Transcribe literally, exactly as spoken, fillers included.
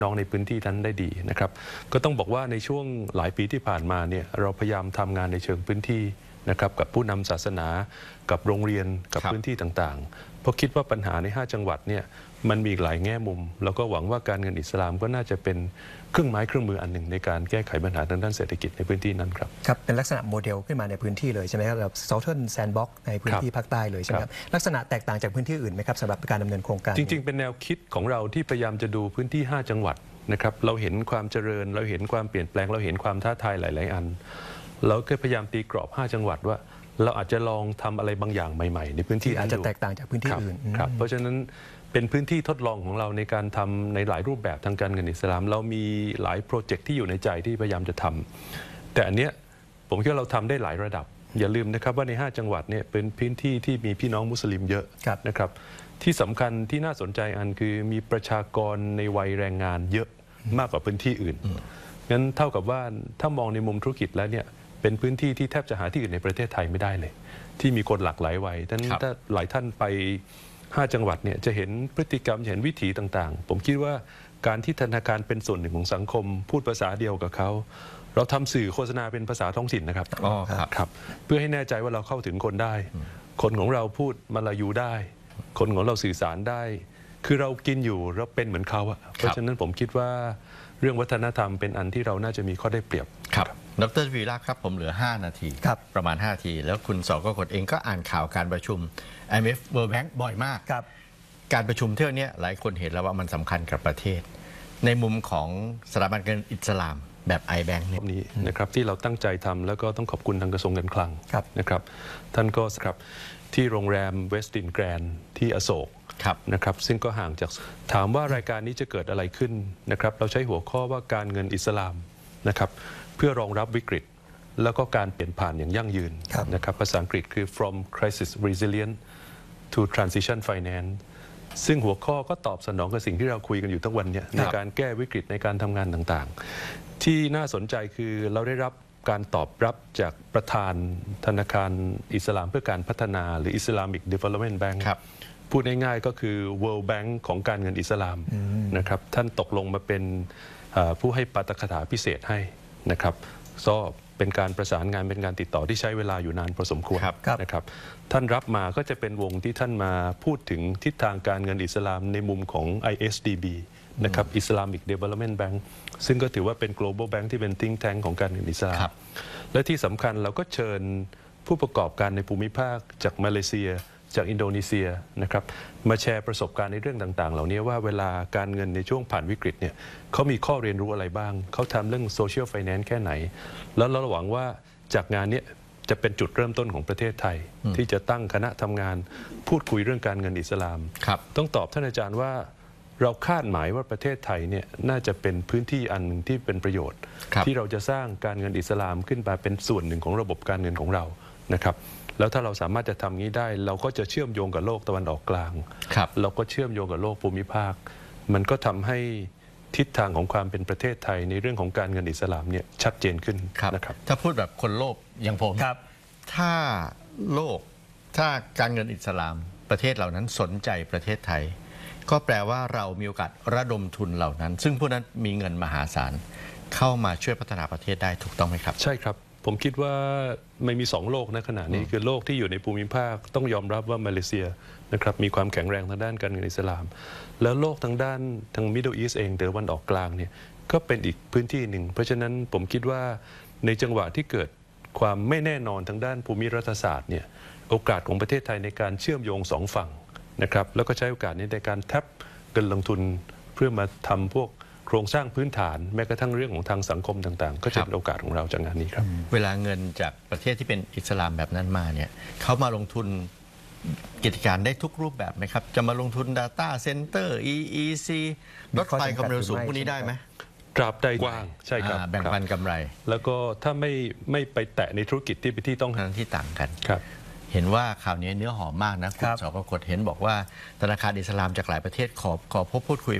น้องในพื้นที่นั้นได้ดีนะครับก็ต้องบอกว่าในช่วงหลายปีที่ผ่านมาเนี่ยเราพยายามทำงานในเชิงพื้นที่นะครับกับผู้นำศาสนากับโรงเรียนกับพื้นที่ต่างๆเพราะคิดว่าปัญหาในห้าจังหวัดเนี่ยมันมีหลายแง่มุมแล้วก็หวังว่าการเงินอิสลามก็น่าจะเป็นเครื่องไม้เครื่องมืออันหนึ่งในการแก้ไขปัญหาทางด้านเศรษฐกิจในพื้นที่นั้นครับครับเป็นลักษณะโมเดลขึ้นมาในพื้นที่เลยใช่ไหมครับแบบ Southern Sandbox ในพื้นที่ภาคใต้เลยใช่ไหมครับลักษณะแตกต่างจากพื้นที่อื่นไหมครับสำหรับการดำเนินโครงการจริงๆเป็นแนวคิดของเราที่พยายามจะดูพื้นที่ห้าจังหวัดนะครับเราเห็นความเจริญเราเห็นความเปลี่ยนแปลงเราเห็นความท้าทายหลายๆอันเราก็พยายามตีกรอบห้าจังหวัดว่าเราอาจจะลองทำอะไรบางอย่างใหม่ๆในพื้นที่อาจจะแตกต่างจากพื้นที่อื่นครับเพราะฉะนั้นเป็นพื้นที่ทดลองของเราในการทำในหลายรูปแบบทางการเงินอิสลามเรามีหลายโปรเจกต์ที่อยู่ในใจที่พยายามจะทำแต่อันเนี้ยผมคิดว่าเราทำได้หลายระดับอย่าลืมนะครับว่าในห้าจังหวัดเนี่ยเป็นพื้นที่ที่มีพี่น้องมุสลิมเยอะนะครับที่สำคัญที่น่าสนใจอันคือมีประชากรในวัยแรงงานเยอะมากกว่าพื้นที่อื่นงั้นเท่ากับว่าถ้ามองในมุมธุรกิจแล้วเนี่ยเป็นพื้นที่ที่แทบจะหาที่อื่นในประเทศไทยไม่ได้เลยที่มีคนหลากหลายวัยท่านถ้าหลายท่านไปห้าจังหวัดเนี่ยจะเห็นพฤติกรรมเห็นวิถีต่างๆผมคิดว่าการที่ธนาคารเป็นส่วนหนึ่งของสังคมพูดภาษาเดียวกับเขาเราทำสื่อโฆษณาเป็นภาษาท้องถิ่นนะครับอ๋อครับเพื่อให้แน่ใจว่าเราเข้าถึงคนได้คนของเราพูดมาลายูได้คนของเราสื่อสารได้คือเรากินอยู่เราเป็นเหมือนเขาอะเพราะฉะนั้นผมคิดว่าเรื่องวัฒนธรรมเป็นอันที่เราน่าจะมีข้อได้เปรียบครับดร.วีระครับผมเหลือห้านาทีประมาณห้านาทีแล้วคุณสกกฎเองก็อ่านข่าวการประชุม ไอ เอ็ม เอฟ World Bank บ่อยมากการประชุมเที่ยวนี้หลายคนเห็นแล้วว่ามันสำคัญกับประเทศในมุมของสถาบันการเงินอิสลามแบบ iBank นี้นะครับที่เราตั้งใจทำแล้วก็ต้องขอบคุณทางกระทรวงการคลังนะครับท่านก็ครับที่โรงแรมเวสตินแกรนด์ที่อโศกนะครับซึ่งก็ห่างจากถามว่ารายการนี้จะเกิดอะไรขึ้นนะครับเราใช้หัวข้อว่าการเงินอิสลามนะครับเพื่อรองรับวิกฤตแล้วก็การเปลี่ยนผ่านอย่างยั่งยืนนะครับภาษาอังกฤษคือ from crisis resilient to transition finance ซึ่งหัวข้อก็ตอบสนองกับสิ่งที่เราคุยกันอยู่ทั้งวันนี้ในการแก้วิกฤตในการทำงานต่างๆที่น่าสนใจคือเราได้รับการตอบรับจากประธานธนาคารอิสลามเพื่อการพัฒนาหรือ Islamic Development Bank พูดง่ายๆก็คือ World Bank ของการเงินอิสลามนะครับท่านตกลงมาเป็นผู้ให้ปาฐกถาพิเศษให้นะครับก็เป็นการประสานงานเป็นการติดต่อที่ใช้เวลาอยู่นานพอสมควรนะครับท่านรับมาก็จะเป็นวงที่ท่านมาพูดถึงทิศทางการเงินอิสลามในมุมของ ไอ เอส ดี บี นะครับ Islamic Development Bank ซึ่งก็ถือว่าเป็น global bank ที่เป็น think tank ของการเงินอิสลามและที่สำคัญเราก็เชิญผู้ประกอบการในภูมิภาคจากมาเลเซียจากอินโดนีเซียนะครับมาแชร์ประสบการณ์ในเรื่องต่างๆเหล่านี้ว่าเวลาการเงินในช่วงผ่านวิกฤตเนี่ยเขามีข้อเรียนรู้อะไรบ้างเขาทำเรื่องโซเชียลไฟแนนซ์แค่ไหนแล้วเราหวังว่าจากงานนี้จะเป็นจุดเริ่มต้นของประเทศไทยที่จะตั้งคณะทำงานพูดคุยเรื่องการเงินอิสลามต้องตอบท่านอาจารย์ว่าเราคาดหมายว่าประเทศไทยเนี่ยน่าจะเป็นพื้นที่อันหนึ่งที่เป็นประโยชน์ที่เราจะสร้างการเงินอิสลามขึ้นมาเป็นส่วนหนึ่งของระบบการเงินของเรานะครับแล้วถ้าเราสามารถจะทำงี้ได้เราก็จะเชื่อมโยงกับโลกตะวันออกกลางเราก็เชื่อมโยงกับโลกภูมิภาคมันก็ทำให้ทิศทางของความเป็นประเทศไทยในเรื่องของการเงินอิสลามเนี่ยชัดเจนขึ้นนะครับถ้าพูดแบบคนโลภอย่างผมถ้าโลกถ้าการเงินอิสลามประเทศเหล่านั้นสนใจประเทศไทยก็แปลว่าเรามีโอกาสระดมทุนเหล่านั้นซึ่งพวกนั้นมีเงินมหาศาลเข้ามาช่วยพัฒนาประเทศได้ถูกต้องไหมครับใช่ครับผมคิดว่าไม่มีสองโลกในขณะนี้คือโลกที่อยู่ในภูมิภาคต้องยอมรับว่ามาเลเซียนะครับมีความแข็งแรงทางด้านการเงินอิสลามแล้วโลกทางด้านทาง Middle East เองตะวันออกกลางเนี่ยก็เป็นอีกพื้นที่หนึ่งเพราะฉะนั้นผมคิดว่าในจังหวะที่เกิดความไม่แน่นอนทางด้านภูมิรัฐศาสตร์เนี่ยโอกาสของประเทศไทยในการเชื่อมโยงสองฝั่งนะครับแล้วก็ใช้โอกาสนี้ในการแทบเงินลงทุนเพื่อมาทำพวกโครงสร้างพื้นฐานแม้กระทั่งเรื่องของทางสังคมต่างๆก็จะเป็นโอกาสของเราจากงานนี้ครับเวลาเงินจากประเทศที่เป็นอิสลามแบบนั้นมาเนี่ยเขามาลงทุนกิจการได้ทุกรูปแบบไหมครับจะมาลงทุน Data Center อี อี ซี รถไฟความเร็วสูงพวกนี้ได้ไหมตราบใดกว้างใช่ครับแบ่งปันกำไรแล้วก็ถ้าไม่ไม่ไปแตะในธุรกิจที่เป็นที่ต้องการที่ต่างกันครับเห็นว่าข่าวนี้เนื้อหอมมากนะคุณสกกฎเห็นบอกว่าธนาคารอิสลามจากหลายประเทศขอขอพบพูดคุย